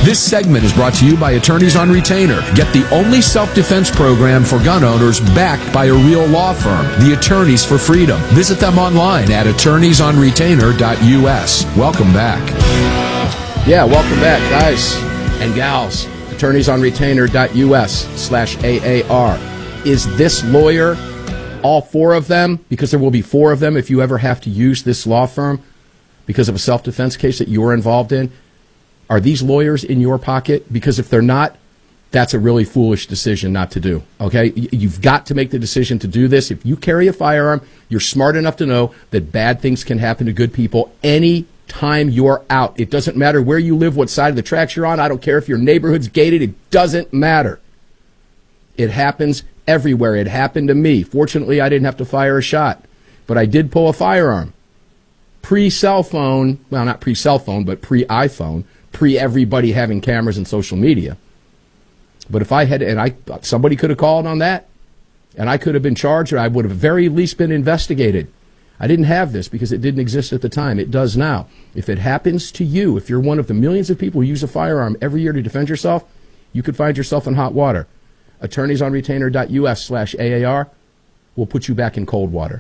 This segment is brought to you by Attorneys on Retainer. Get the only self-defense program for gun owners backed by a real law firm, the Attorneys for Freedom. Visit them online at attorneysonretainer.us. Welcome back. Yeah, welcome back, guys and gals. attorneysonretainer.us/AAR. Is this lawyer, all four of them, because there will be four of them if you ever have to use this law firm because of a self-defense case that you're involved in, are these lawyers in your pocket? Because if they're not, that's a really foolish decision not to do, okay? You've got to make the decision to do this. If you carry a firearm, you're smart enough to know that bad things can happen to good people any time you're out. It doesn't matter where you live, what side of the tracks you're on. I don't care if your neighborhood's gated. It doesn't matter. It happens everywhere. It happened to me. Fortunately, I didn't have to fire a shot, but I did pull a firearm. Pre-cell phone, well, not pre-cell phone, but pre-iPhone, pre-everybody having cameras and social media. But if I had, somebody could have called on that, and I could have been charged, or I would have at very least been investigated. I didn't have this because it didn't exist at the time. It does now. If it happens to you, if you're one of the millions of people who use a firearm every year to defend yourself, you could find yourself in hot water. attorneysonretainer.us/AAR will put you back in cold water,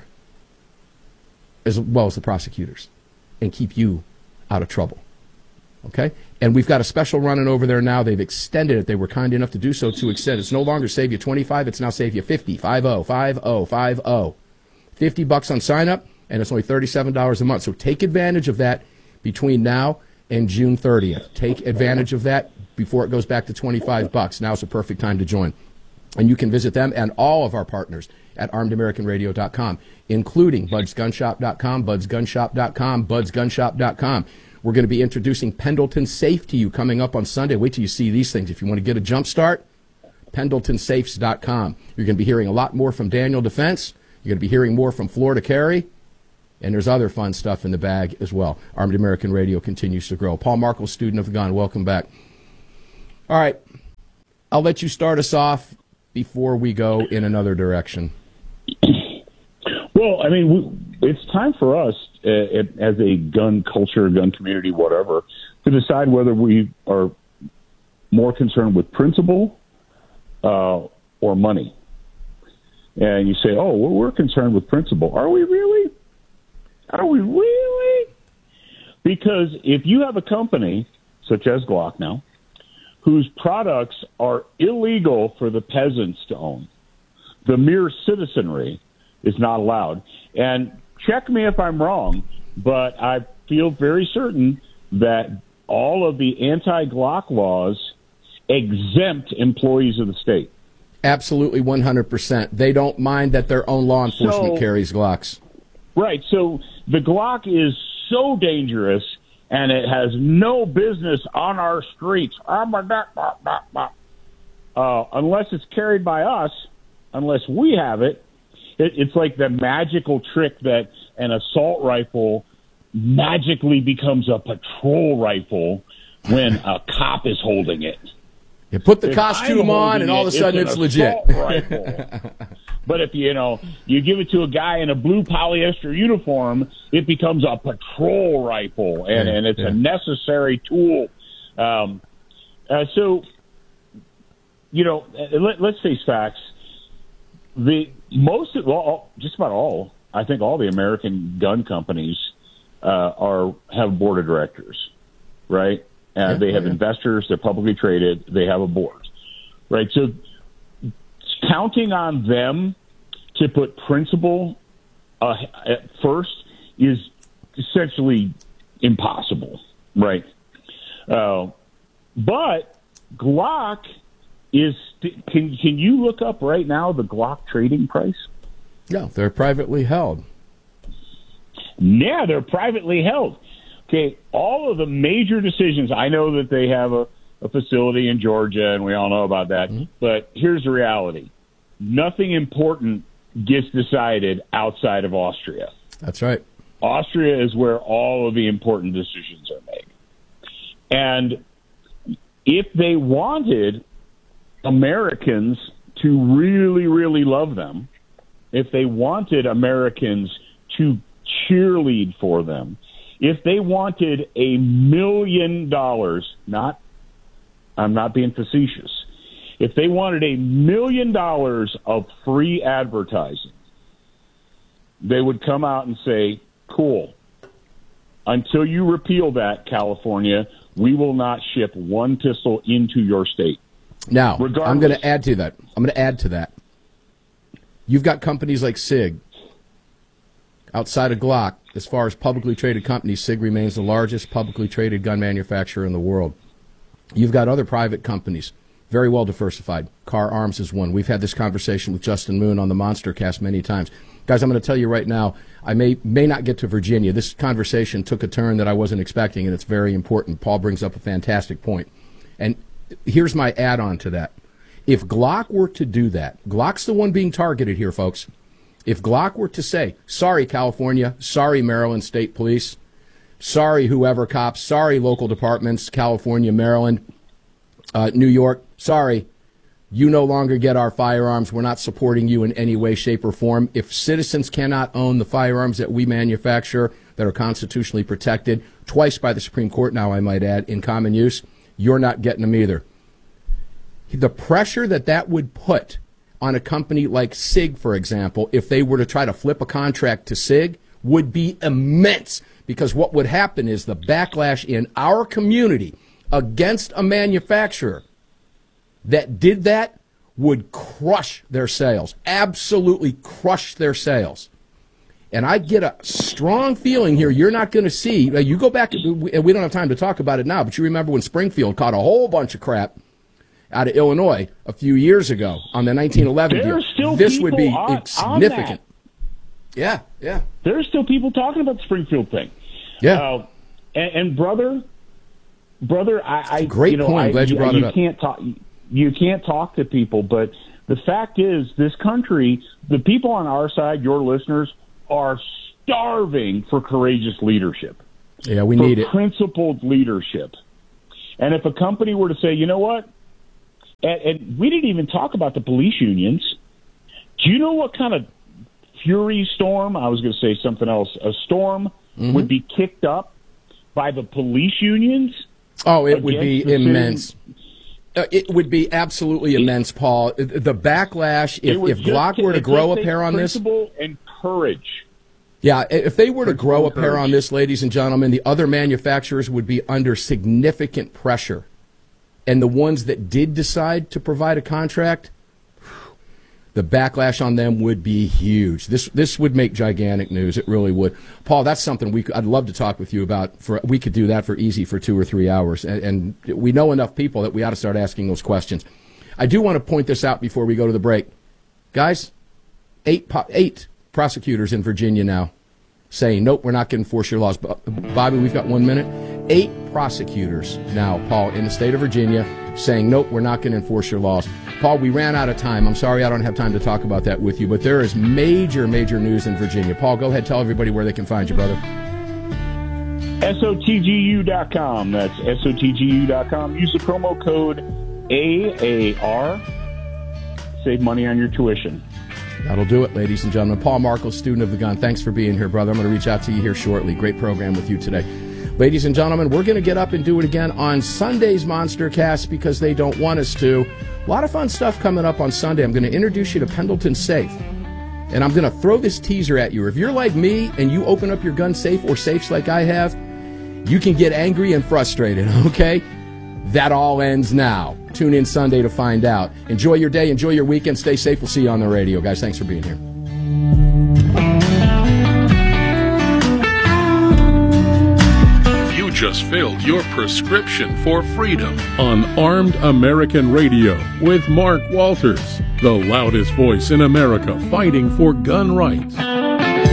as well as the prosecutors, and keep you out of trouble. Okay? And we've got a special running over there now. They've extended it. They were kind enough to do so to extend. It's no longer save you 25, it's now save you 50. 50, 50, 50. $50 on sign up, and it's only $37 a month. So take advantage of that between now and June 30th. Take advantage of that before it goes back to $25. Now's the perfect time to join. And you can visit them and all of our partners at armedamericanradio.com, including budsgunshop.com, budsgunshop.com, budsgunshop.com. We're going to be introducing Pendleton Safe to you coming up on Sunday. Wait till you see these things. If you want to get a jump start, pendletonsafes.com. You're going to be hearing a lot more from Daniel Defense. You're going to be hearing more from Florida Carry. And there's other fun stuff in the bag as well. Armed American Radio continues to grow. Paul Markel, student of the gun, welcome back. All right. I'll let you start us off before we go in another direction. Well, I mean, it's time for us as a gun culture, gun community, whatever, to decide whether we are more concerned with principle or money. And you say, oh, well, we're concerned with principle. Are we really? Are we really? Because if you have a company, such as Glock now, whose products are illegal for the peasants to own, the mere citizenry is not allowed. And check me if I'm wrong, but I feel very certain that all of the anti-Glock laws exempt employees of the state. Absolutely, 100%. They don't mind that their own law enforcement carries Glocks. Right. So the Glock is so dangerous, and it has no business on our streets unless it's carried by us, unless we have it. It's like the magical trick that an assault rifle magically becomes a patrol rifle when a cop is holding it. You put the costume on, and all of a sudden it's legit. But if you give it to a guy in a blue polyester uniform, it becomes a patrol rifle, and it's a necessary tool. So, let's face facts. Just about all, I think all the American gun companies have board of directors, right? They have investors. They're publicly traded. They have a board, right? So counting on them to put principle at first is essentially impossible, right? But Glock is can you look up right now the Glock trading price? Yeah, they're privately held. Yeah, they're privately held. Okay, all of the major decisions, I know that they have a facility in Georgia, and we all know about that, but here's the reality. Nothing important gets decided outside of Austria. That's right. Austria is where all of the important decisions are made. And if they wanted Americans to really, really love them, if they wanted Americans to cheerlead for them, if they wanted $1 million, not I'm not being facetious. If they wanted $1 million of free advertising, they would come out and say, cool, until you repeal that, California, we will not ship one pistol into your state. Now, I'm going to add to that. You've got companies like SIG. Outside of Glock, as far as publicly traded companies, SIG remains the largest publicly traded gun manufacturer in the world. You've got other private companies, very well diversified. Car Arms is one. We've had this conversation with Justin Moon on the Monster Cast many times. Guys, I'm going to tell you right now, I may not get to Virginia. This conversation took a turn that I wasn't expecting, and it's very important. Paul brings up a fantastic point. And here's my add-on to that. If Glock were to do that, Glock's the one being targeted here, folks. If Glock were to say, sorry, California, sorry, Maryland State Police, sorry, whoever cops, sorry, local departments, California, Maryland, New York, sorry, you no longer get our firearms. We're not supporting you in any way, shape, or form. If citizens cannot own the firearms that we manufacture that are constitutionally protected, twice by the Supreme Court now, I might add, in common use, you're not getting them either. The pressure that would put on a company like SIG, for example, if they were to try to flip a contract to SIG, would be immense. Because what would happen is the backlash in our community against a manufacturer that did that would crush their sales, absolutely crush their sales. And I get a strong feeling here you're not going to see. You go back, and we don't have time to talk about it now, but you remember when Springfield caught a whole bunch of crap out of Illinois a few years ago on the 1911 deal. This would be significant. Yeah. There's still people talking about the Springfield thing. Yeah. And brother, I great point. I'm glad you brought it up. You can't talk to people, but the fact is, this country, the people on our side, your listeners, are starving for courageous leadership. Yeah, we need it. Principled leadership. And if a company were to say, you know what? And we didn't even talk about the police unions. Do you know what kind of fury storm, I was going to say something else, a storm would be kicked up by the police unions? Oh, it would be immense. It would be absolutely immense, Paul. The backlash, if Glock were to grow a pair on this. Principle and courage. Yeah, if they were to grow a pair on this, ladies and gentlemen, the other manufacturers would be under significant pressure. And the ones that did decide to provide a contract, the backlash on them would be huge. This would make gigantic news. It really would. Paul, that's something I'd love to talk with you about. We could do that for 2 or 3 hours. And we know enough people that we ought to start asking those questions. I do want to point this out before we go to the break. Guys, 8 prosecutors in Virginia now saying, nope, we're not going to enforce your laws. Bobby, we've got 1 minute. 8 prosecutors now, Paul, in the state of Virginia saying, nope, we're not going to enforce your laws. Paul, we ran out of time. I'm sorry I don't have time to talk about that with you, but there is major, major news in Virginia. Paul, go ahead, tell everybody where they can find you, brother. SOTGU.com. That's SOTGU.com. Use the promo code AAR. Save money on your tuition. That'll do it, ladies and gentlemen. Paul Markel, student of the gun. Thanks for being here, brother. I'm going to reach out to you here shortly. Great program with you today. Ladies and gentlemen, we're going to get up and do it again on Sunday's Monster Cast because they don't want us to. A lot of fun stuff coming up on Sunday. I'm going to introduce you to Pendleton Safe. And I'm going to throw this teaser at you. If you're like me and you open up your gun safe or safes like I have, you can get angry and frustrated, okay? That all ends now. Tune in Sunday to find out. Enjoy your day. Enjoy your weekend. Stay safe. We'll see you on the radio, guys. Thanks for being here. You just filled your prescription for freedom on Armed American Radio with Mark Walters, the loudest voice in America fighting for gun rights.